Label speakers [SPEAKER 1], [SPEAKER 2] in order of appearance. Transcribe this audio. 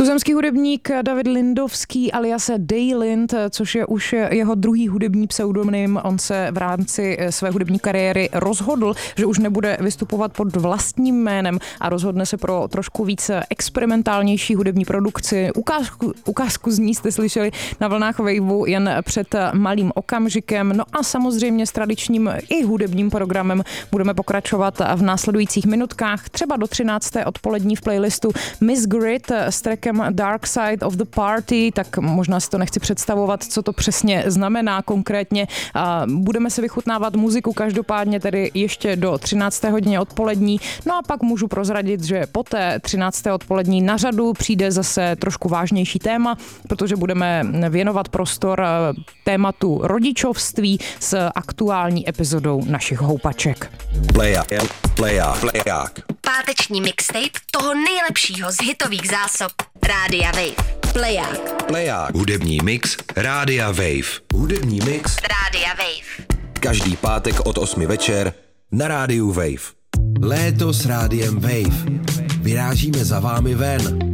[SPEAKER 1] Tuzemský hudebník David Lindovský alias Daylind, což je už jeho druhý hudební pseudonym. On se v rámci své hudební kariéry rozhodl, že už nebude vystupovat pod vlastním jménem a rozhodne se pro trošku více experimentálnější hudební produkci. Ukázku z ní jste slyšeli na vlnách Waveu jen před malým okamžikem. No a samozřejmě s tradičním i hudebním programem budeme pokračovat v následujících minutkách, třeba do 13. odpolední v playlistu Miss Grid s trackem Dark Side of the Party, tak možná si to nechci představovat, co to přesně znamená konkrétně. Budeme se vychutnávat muziku každopádně tedy ještě do 13. hodině odpolední. No a pak můžu prozradit, že po té 13. odpolední na řadu přijde zase trošku vážnější téma, protože budeme věnovat prostor tématu rodičovství s aktuální epizodou našich houpaček.
[SPEAKER 2] Pleják. Páteční mixtape toho nejlepšího z hitových zásob Rádia Wave. Pleják.
[SPEAKER 3] Hudební mix Rádia Wave.
[SPEAKER 2] Rádia Wave.
[SPEAKER 3] Každý pátek od 8 večer na Rádiu Wave. Léto s Rádiem Wave. Vyrážíme za vámi ven.